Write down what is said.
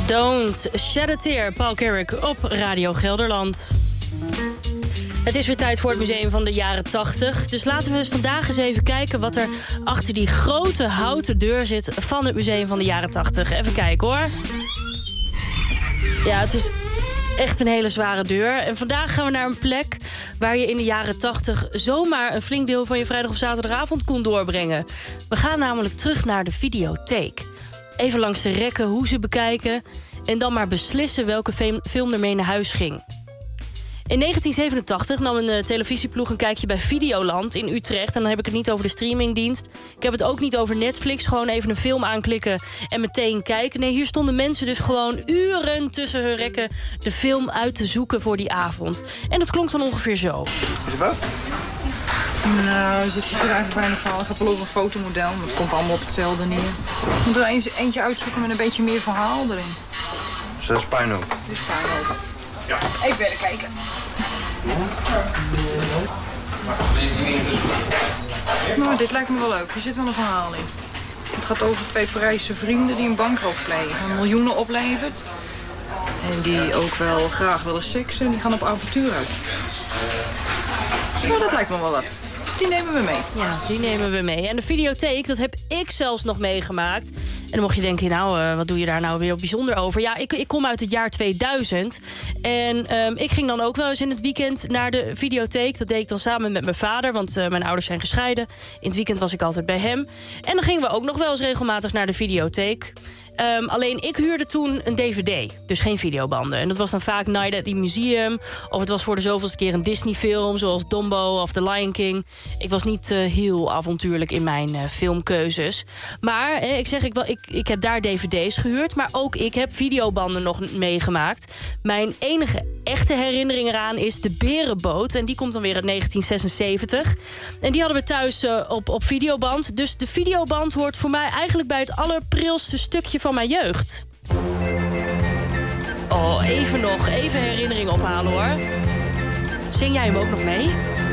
Don't Shed a Tear, Paul Carrick op Radio Gelderland. Het is weer tijd voor het museum van de jaren 80. Dus laten we vandaag eens even kijken wat er achter die grote houten deur zit van het museum van de jaren 80. Even kijken hoor. Ja, het is echt een hele zware deur. En vandaag gaan we naar een plek waar je in de jaren 80 zomaar een flink deel van je vrijdag of zaterdagavond kon doorbrengen. We gaan namelijk terug naar de videotheek. Even langs de rekken hoe ze bekijken en dan maar beslissen welke film ermee naar huis ging. In 1987 nam een televisieploeg een kijkje bij Videoland in Utrecht. En dan heb ik het niet over de streamingdienst. Ik heb het ook niet over Netflix. Gewoon even een film aanklikken en meteen kijken. Nee, hier stonden mensen dus gewoon uren tussen hun rekken de film uit te zoeken voor die avond. En dat klonk dan ongeveer zo. Is het wat? Nou, er zit eigenlijk weinig van. Ik heb wel over een fotomodel. Maar het komt allemaal op hetzelfde neer. Ik moet er eentje uitzoeken met een beetje meer verhaal erin. Dus dat is puinhoop. Dus puinhoop. Ja. Even verder kijken. Nou, dit lijkt me wel leuk. Hier zit wel een verhaal in. Het gaat over 2 Parijse vrienden die een bankroof plegen. Miljoenen oplevert. En die ook wel graag willen seksen. Die gaan op avontuur uit. Nou, dat lijkt me wel wat. Die nemen we mee. Ja, die nemen we mee. En de videotheek, dat heb ik zelfs nog meegemaakt. En dan mocht je denken, nou, wat doe je daar nou weer bijzonder over? Ja, ik kom uit het jaar 2000. En ik ging dan ook wel eens in het weekend naar de videotheek. Dat deed ik dan samen met mijn vader, want mijn ouders zijn gescheiden. In het weekend was ik altijd bij hem. En dan gingen we ook nog wel eens regelmatig naar de videotheek. Alleen ik huurde toen een DVD, dus geen videobanden. En dat was dan vaak Night at the Museum. Of het was voor de zoveelste keer een Disney-film, zoals Dumbo of The Lion King. Ik was niet heel avontuurlijk in mijn filmkeuzes. Maar ik heb daar DVD's gehuurd. Maar ook ik heb videobanden nog meegemaakt. Mijn enige echte herinnering eraan is de Berenboot. En die komt dan weer uit 1976. En die hadden we thuis op videoband. Dus de videoband hoort voor mij eigenlijk bij het allerprilste stukje van mijn jeugd. Oh, even herinnering ophalen hoor. Zing jij hem ook nog mee?